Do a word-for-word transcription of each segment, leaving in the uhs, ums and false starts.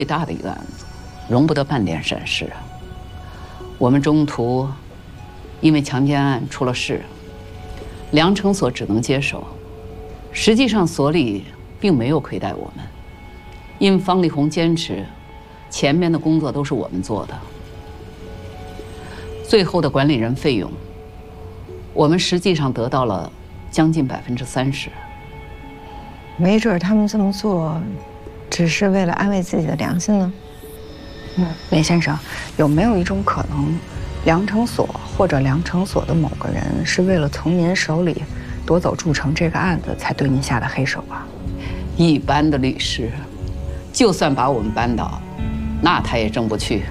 最大的一个案子，容不得半点闪失。我们中途因为强奸案出了事，梁承所只能接手。实际上所里并没有亏待我们，因为方力宏坚持前面的工作都是我们做的，最后的管理人费用，我们实际上得到了将近百分之三十。 没准他们这么做，只是为了安慰自己的良心呢。 嗯，梅先生，有没有一种可能，梁承所或者梁承所的某个人是为了从您手里夺走筑城这个案子，才对您下的黑手啊？ 一般的律师，就算把我们扳倒，那他也挣不去。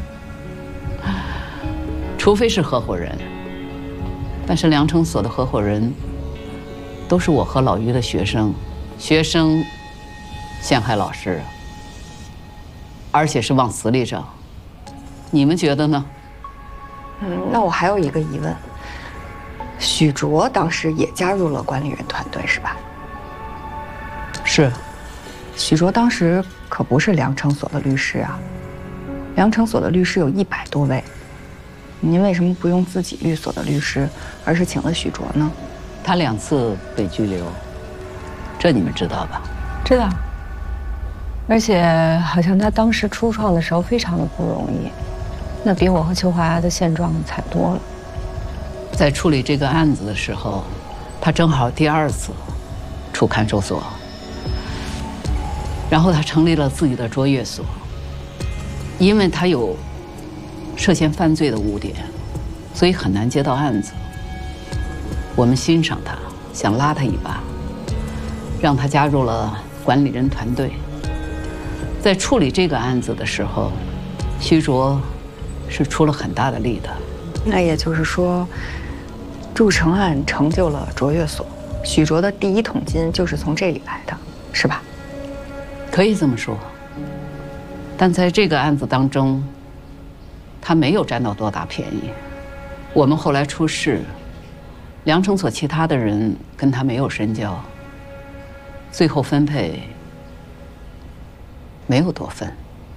除非是合伙人，但是梁承所的合伙人都是我和老于的学生，学生陷害老师，而且是往死里整。你们觉得呢？ 嗯，那我还有一个疑问，许卓当时也加入了管理人团队是吧？ 是。 许卓当时可不是梁承所的律师啊，梁承所的律师有一百多位，您为什么不用自己律所的律师，而是请了许卓呢？ 他两次被拘留，这你们知道吧？ 知道。而且好像他当时初创的时候非常的不容易，那比我和邱华的现状惨多了。 在处理这个案子的时候，他正好第二次出看守所，然后他成立了自己的卓越所，因为他有涉嫌犯罪的污点，所以很难接到案子。我们欣赏他，想拉他一把，让他加入了管理人团队。在处理这个案子的时候，徐卓是出了很大的力的。 那也就是说，筑城案成就了卓越所，许卓的第一桶金就是从这里来的，是吧？ 可以这么说。但在这个案子当中，他没有占到多大便宜。我们后来出事，梁承所其他的人跟他没有深交，最后分配没有多分。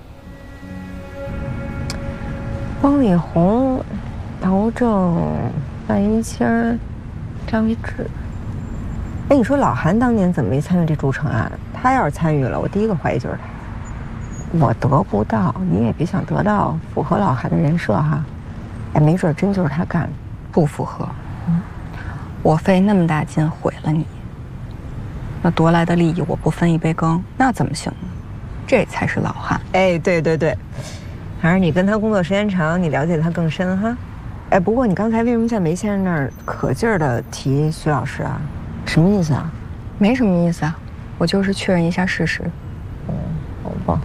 方力宏、陶正、范一清、张一智。哎，你说老韩当年怎么没参与这筑城案？他要是参与了，我第一个怀疑就是他。我得不到，你也别想得到符合老韩的人设哈。哎，没准真就是他干的。 不符合。嗯，我费那么大劲毁了你，那夺来的利益我不分一杯羹，那怎么行呢？这才是老汉。 哎，对对对，还是你跟他工作时间长，你了解他更深哈。哎，不过你刚才为什么在梅先生那儿可劲儿的提徐老师啊？什么意思啊？ 没什么意思啊，我就是确认一下事实。 嗯，好吧。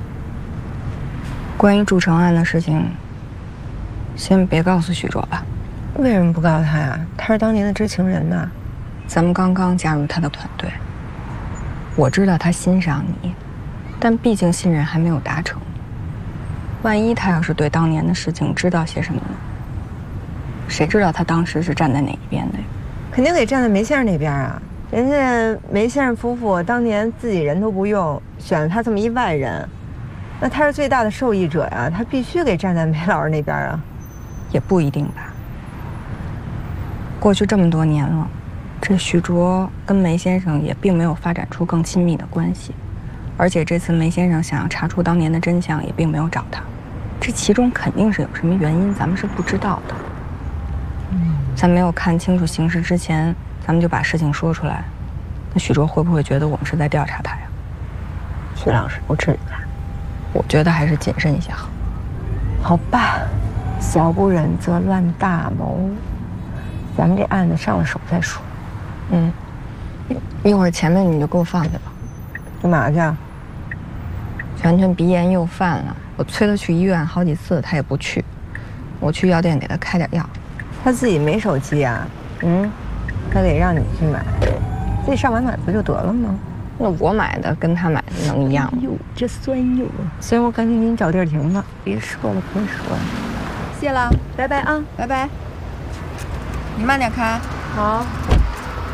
关于筑城案的事情，先别告诉许卓吧。 为什么不告诉他呀？他是当年的知情人呐。 咱们刚刚加入他的团队，我知道他欣赏你，但毕竟信任还没有达成。万一他要是对当年的事情知道些什么呢？谁知道他当时是站在哪一边的呀？ 肯定得站在梅先生那边啊！人家梅先生夫妇当年自己人都不用，选了他这么一外人，那他是最大的受益者呀，他必须得站在梅老师那边啊。 也不一定吧。过去这么多年了，这许卓跟梅先生也并没有发展出更亲密的关系，而且这次梅先生想要查出当年的真相，也并没有找他，这其中肯定是有什么原因，咱们是不知道的。嗯，在没有看清楚形势之前，咱们就把事情说出来，那许卓会不会觉得我们是在调查他呀？ 徐老师不至于吧？ 我觉得还是谨慎一下好。 好吧，小不忍则乱大谋，咱们这案子上了手再说。 嗯，一会儿前面你就给我放下吧。 干嘛去？ 全全鼻炎又犯了，我催他去医院好几次，他也不去。我去药店给他开点药。 他自己没手机啊？嗯，他得让你去买，自己上网买不就得了吗？ 那我买的跟他买的能一样吗？ 哟，这酸哟！行，我赶紧给你找地儿停吧。别说了，别说了。 谢了， 拜拜啊， 拜拜。你慢点开。 好。